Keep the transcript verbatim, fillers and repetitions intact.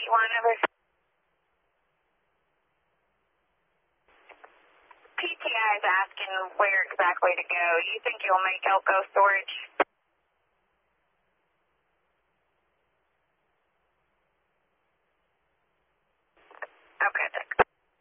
you want over? P T I is asking where exactly to go. Do you think you'll make Elko storage?